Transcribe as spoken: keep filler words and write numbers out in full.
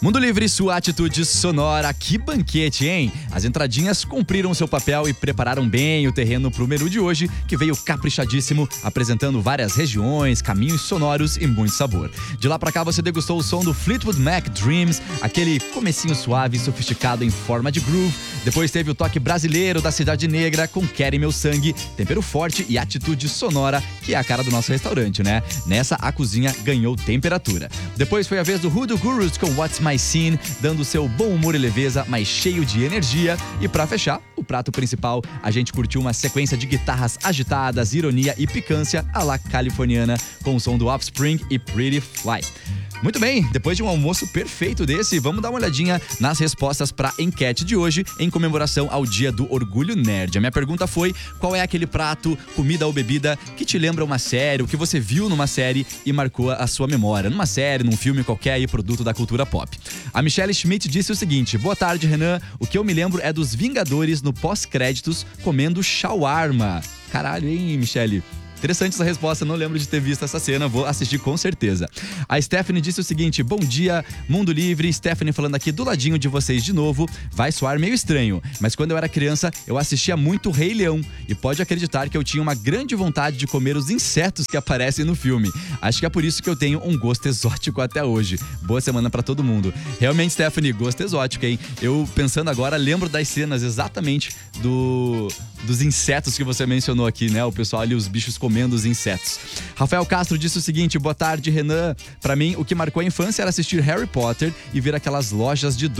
Mundo Livre, sua atitude sonora. Que banquete, hein? As entradinhas cumpriram seu papel e prepararam bem o terreno pro menu de hoje, que veio caprichadíssimo, apresentando várias regiões, caminhos sonoros e muito sabor. De lá pra cá você degustou o som do Fleetwood Mac Dreams, aquele comecinho suave e sofisticado em forma de groove. Depois teve o toque brasileiro da Cidade Negra com Quer em Meu Sangue, tempero forte e atitude sonora, que é a cara do nosso restaurante, né? Nessa, a cozinha ganhou temperatura. Depois foi a vez do Hoodoo Gurus com What's My Scene, dando seu bom humor e leveza, mas cheio de energia. E pra fechar, o prato principal, a gente curtiu uma sequência de guitarras agitadas, ironia e picância à la californiana, com o som do Offspring e Pretty Fly. Muito bem, depois de um almoço perfeito desse, vamos dar uma olhadinha nas respostas para a enquete de hoje, em comemoração ao Dia do Orgulho Nerd. A minha pergunta foi: qual é aquele prato, comida ou bebida que te lembra uma série, o que você viu numa série e marcou a sua memória, numa série, num filme qualquer aí, produto da cultura pop? A Michelle Schmidt disse o seguinte: boa tarde, Renan, o que eu me lembro é dos Vingadores no pós-créditos comendo shawarma. Caralho, hein, Michelle? Interessante essa resposta, não lembro de ter visto essa cena, vou assistir com certeza. A Stephanie disse o seguinte: bom dia, Mundo Livre. Stephanie falando aqui do ladinho de vocês de novo. Vai soar meio estranho, mas quando eu era criança eu assistia muito Rei Leão e pode acreditar que eu tinha uma grande vontade de comer os insetos que aparecem no filme. Acho que é por isso que eu tenho um gosto exótico até hoje. Boa semana pra todo mundo. Realmente, Stephanie, gosto exótico, hein? Eu, pensando agora, lembro das cenas exatamente do... dos insetos que você mencionou aqui, né? O pessoal ali, os bichos comendo os insetos. Rafael Castro disse o seguinte: boa tarde, Renan. Pra mim, o que marcou a infância era assistir Harry Potter e ver aquelas lojas de